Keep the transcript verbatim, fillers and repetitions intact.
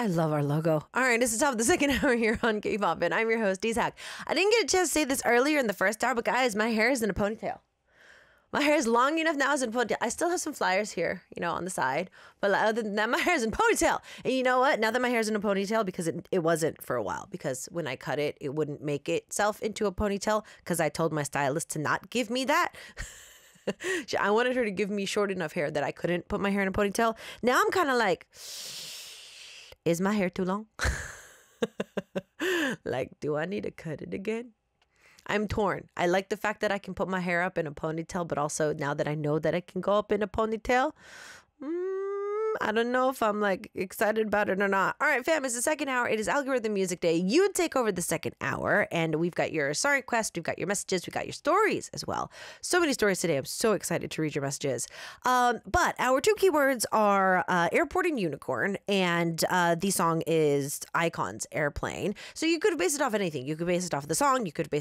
I love our logo. All right, this is top of the second hour here on K-Pop, and I'm your host, D-Sack. I didn't get a chance to say this earlier in the first hour, but guys, my hair is in a ponytail. My hair is long enough now as in a ponytail. I still have some flyers here, you know, on the side. But other than that, my hair is in a ponytail. And you know what? Now that my hair is in a ponytail, because it, it wasn't for a while, because when I cut it, it wouldn't make itself into a ponytail, because I told my stylist to not give me that. I wanted her to give me short enough hair that I couldn't put my hair in a ponytail. Now I'm kind of like, is my hair too long? Like, do I need to cut it again? I'm torn. I like the fact that I can put my hair up in a ponytail, but also now that I know that I can go up in a ponytail, mm, I don't know if I'm like excited about it or not. All right, fam, it's the second hour. It is Algorithm Music Day. You take over the second hour, and we've got your song request, we've got your messages, we've got your stories as well. So many stories today. I'm so excited to read your messages. Um, but our two keywords are uh, airport and unicorn, and uh, the song is Icons Airplane. So you could base it off anything. You could base it off the song. You could base